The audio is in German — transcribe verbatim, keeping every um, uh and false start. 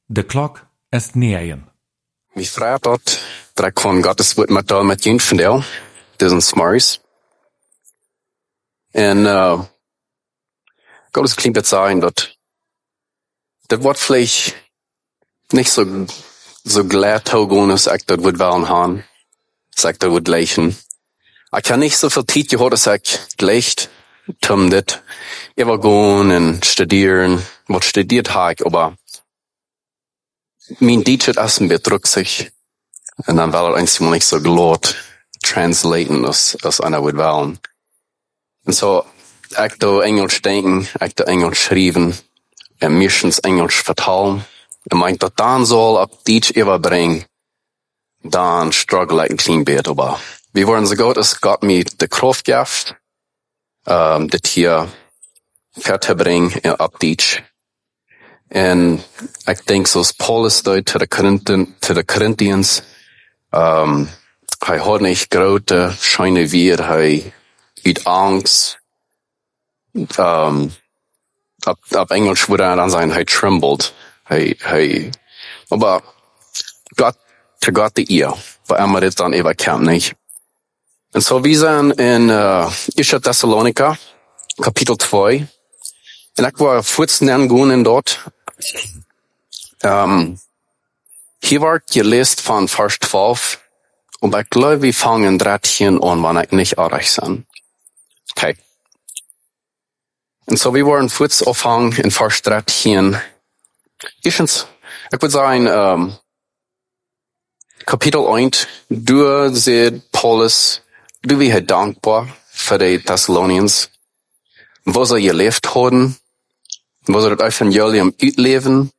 De klok is negen. Mijn vrouw dat, dat ik van Gottes woord met al met je verdeel. Dat is een smarries. En, uh, God is klein beetje zeggen dat, dat wordt vielleicht nicht so, so glatt togen, als ich das würde wollen haben. Als ich das würde leichen. Ich habe nicht so viel Zeit gehabt, als ich leicht, um das, ich war gehen und studieren, was studiert habe ich, aber, mein Deutsch hat erst ein bisschen rücksicht. Und dann war es eigentlich nicht so glatt, translaten, als, als einer würde wollen. Und so, ich da Englisch denken, ich da Englisch schreiben, und meistens Englisch vertalen. Und meint, dass dann soll auf Deutsch überbringen, dann struggle ich ein klein bisschen, aber wir wollen so gut, dass Gott mir die Kraft gibt, ähm, das hier fertigbringen auf Deutsch. Und ich denke, so Paulus da zu den Korinthen, zu den Corinthians, ähm, er hat nicht große Scheine wir, er hat Angst, ähm, auf, auf Englisch würde er dann sagen, er trembled, er, er, aber Gott, zu Gott die ihr, weil er das dann überkämpft nicht. Und so, wir sind in, äh, erster Thessaloniker, Kapitel zwei, und ich war vierzehn Jahre dort. Ähm, hier wird gelesen von Vers zwölf, und ich glaube, wir fangen dreizehn an, wenn ich nicht erreicht bin. Okay. Und so, wir wollen kurz auffangen in Vers dreizehn. Erstens, ich würde sagen, ähm, Kapitel eins, du siehst Paulus, du bist dankbar für die Thessalonians, wo sie gelebt haben, wo sie das Evangelium ausleben,